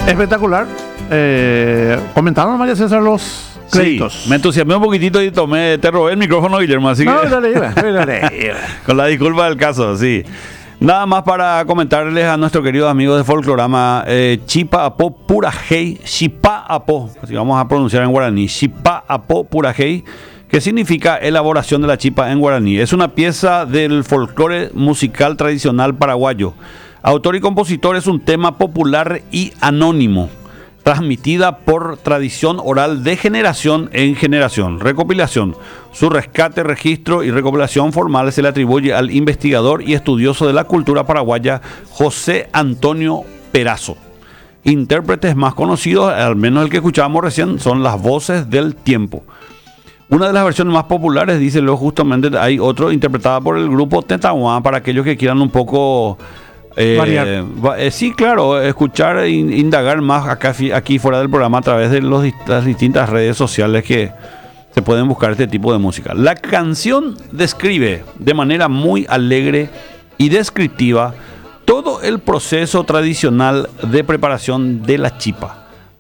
Espectacular. Comentaron, María César, los créditos. Sí, me entusiasmé un poquitito y te robé el micrófono, Guillermo, así No, que dale. con la disculpa del caso, sí. Nada más para comentarles a nuestros queridos amigos de Folclorama, Chipa Apo Purajei, Chipa Apo, así vamos a pronunciar en guaraní, Chipa Apo Purajei, que significa elaboración de la chipa en guaraní. Es una pieza del folclore musical tradicional paraguayo. Autor y compositor, es un tema popular y anónimo, transmitida por tradición oral de generación en generación. Recopilación. Su rescate, registro y recopilación formal se le atribuye al investigador y estudioso de la cultura paraguaya José Antonio Perazo. Intérpretes más conocidos, al menos el que escuchábamos recién, son las Voces del Tiempo. Una de las versiones más populares, dice luego justamente, hay otro interpretada por el grupo Tetahuán, para aquellos que quieran un poco... sí, claro, escuchar e indagar más aquí fuera del programa a través de las distintas redes sociales que se pueden buscar este tipo de música. La canción describe de manera muy alegre y descriptiva todo el proceso tradicional de preparación de la chipa.